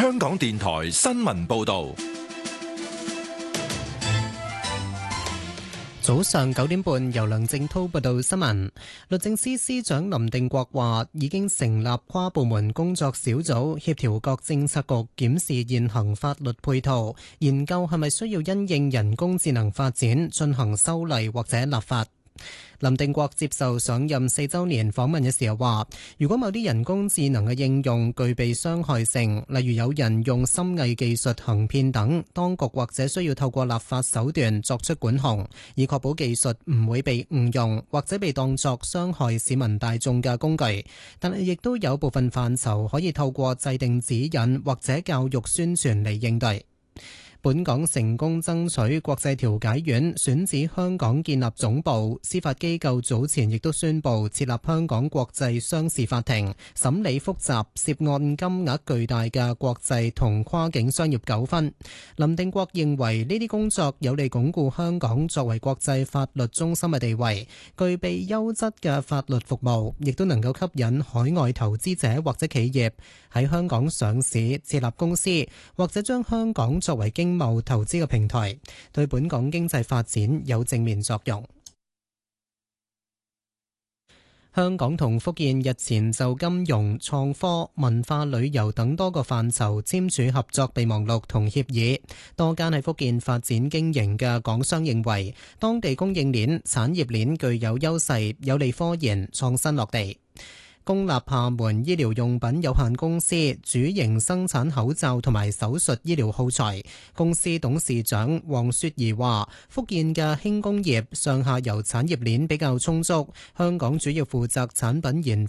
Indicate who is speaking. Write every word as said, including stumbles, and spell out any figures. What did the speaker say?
Speaker 1: 香港電台新聞報道。
Speaker 2: 早上九點半，由梁正滔報道新聞。律政司司長林定國話，已經成立跨部門工作小組，協調各政策局檢視現行法律配套，研究係咪需要因應人工智能發展進行修例或者立法。林定國接受上任四週年訪問嘅時候話，如果某啲人工智能嘅應用具備傷害性，例如有人用深偽技術行騙等，當局或者需要透過立法手段作出管控，以確保技術唔會被誤用或者被當作傷害市民大眾嘅工具。但係亦都有部分範疇可以透過制定指引或者教育宣傳嚟應對。本港成功爭取國際調解院選址香港建立總部，司法機構早前亦都宣布設立香港國際商事法庭，審理複雜涉案金額巨大嘅國際同跨境商業糾紛。林定國認為呢啲工作有利鞏固香港作為國際法律中心嘅地位，具備優質嘅法律服務，亦都能夠吸引海外投資者或者企業喺香港上市設立公司，或者將香港作為經貿投資嘅平台，對本港經濟發展有正面作用。香港同福建日前就金融、創科、文化旅遊等多個範疇簽署合作備忘錄同協議。多間喺福建發展經營嘅港商認為，當地供應鏈、產業鏈具有優勢，有利科研創新落地。公立廈門醫療用品有限公司主營生產口罩同埋手術醫療耗材。公司董事長黃雪兒話，福建嘅輕工業上下游產業鏈比較充足，香港主要負責產品研